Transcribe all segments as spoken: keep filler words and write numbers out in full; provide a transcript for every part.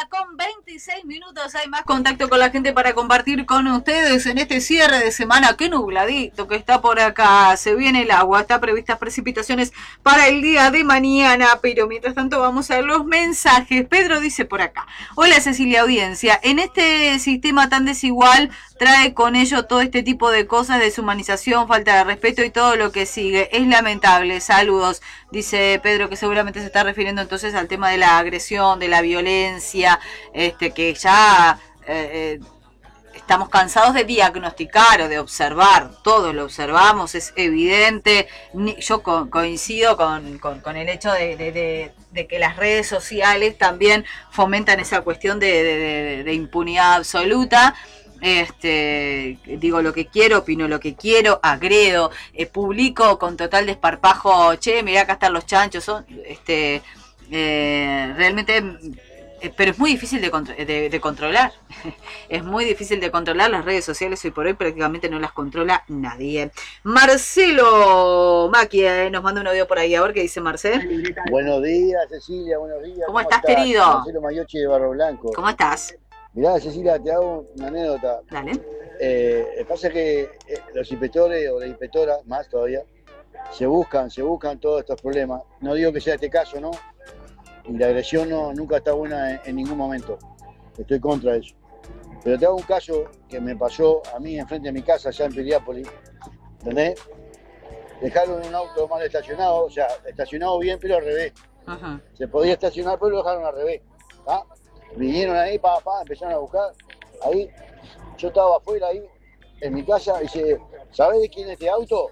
con veintiséis minutos. Hay más contacto con la gente para compartir con ustedes en este cierre de semana. Qué nubladito que está por acá. Se viene el agua. Está previstas precipitaciones para el día de mañana. Pero mientras tanto vamos a ver los mensajes. Pedro dice por acá. Hola Cecilia, audiencia. En este sistema tan desigual trae con ello todo este tipo de cosas, deshumanización, falta de respeto y todo lo que sigue. Es lamentable. Saludos. Dice Pedro que seguramente se está refiriendo entonces al tema de la agresión, de la violencia, este que ya eh, eh, estamos cansados de diagnosticar o de observar. Todos lo observamos, es evidente. Yo co- coincido con, con, con el hecho de, de, de, de que las redes sociales también fomentan esa cuestión de, de, de, de impunidad absoluta. Este, digo lo que quiero, opino lo que quiero, agredo, eh, publico con total desparpajo, che, mirá acá están los chanchos, son, este, eh, realmente, eh, pero es muy difícil de, contro- de, de controlar, es muy difícil de controlar las redes sociales hoy por hoy, prácticamente no las controla nadie. Marcelo Maquia eh, nos manda un audio por ahí, a ver qué dice Marcelo. Buenos días, Cecilia, buenos días. ¿Cómo, ¿Cómo estás, estás, querido? Marcelo Mayochi de Barro Blanco. ¿Cómo estás? Mirá, Cecilia, te hago una anécdota. Dale. Eh, pasa que eh, los inspectores o la inspectora, más todavía, se buscan, se buscan todos estos problemas. No digo que sea este caso, ¿no? Y la agresión no, nunca está buena en, en ningún momento. Estoy contra eso. Pero te hago un caso que me pasó a mí enfrente de mi casa, allá en Piriápolis. ¿Entendés? Dejaron un auto mal estacionado, o sea, estacionado bien, pero al revés. Uh-huh. Se podía estacionar, pero lo dejaron al revés. ¿Ah? Vinieron ahí, pa, pa, empezaron a buscar. Ahí, yo estaba afuera ahí, en mi casa, y dice, ¿sabés de quién es este auto?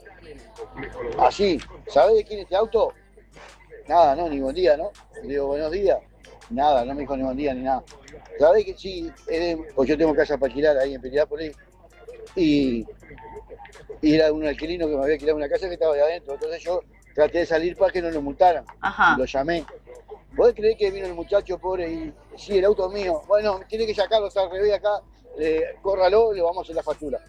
Así, ¿sabés de quién es este auto? Nada, no, ni buen día, ¿no? Le digo, buenos días. Nada, no me dijo ni buen día ni nada. ¿Sabés que sí? Pues yo tengo casa para alquilar ahí en Piriápolis. Y, y era un alquilino que me había alquilado una casa que estaba ahí adentro. Entonces yo traté de salir para que no nos multaran. Ajá. Y lo llamé. ¿Podés creer que vino el muchacho pobre y sí, el auto es mío? Bueno, tiene que sacarlo, está al revés acá, eh, córralo, le vamos a hacer la factura.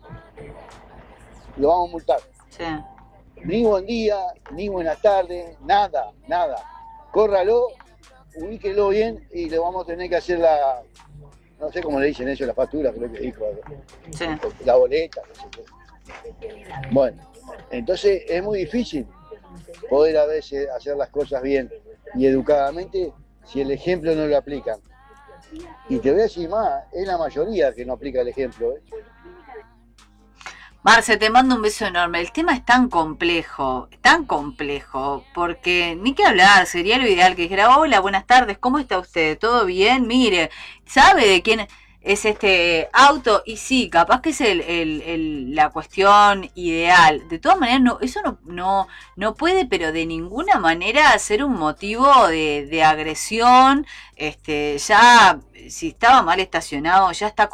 Lo vamos a multar. Sí. Ni buen día, ni buenas tardes, nada, nada. Córralo, ubíquelo bien y le vamos a tener que hacer la, no sé cómo le dicen eso, la factura, creo que dijo. Sí. La boleta, no sé qué. Bueno, entonces es muy difícil poder a veces hacer las cosas bien y educadamente si el ejemplo no lo aplican. Y te voy a decir más, es la mayoría que no aplica el ejemplo. ¿eh? Marce, te mando un beso enorme. El tema es tan complejo, tan complejo, porque ni que hablar, sería lo ideal que dijera, hola, buenas tardes, ¿cómo está usted? ¿Todo bien? Mire, ¿sabe de quién es este auto? Y sí, capaz que es el, el, el, la cuestión ideal. De todas maneras, no, eso no, no, no puede, pero de ninguna manera ser un motivo de, de agresión. Este, ya, si estaba mal estacionado, ya está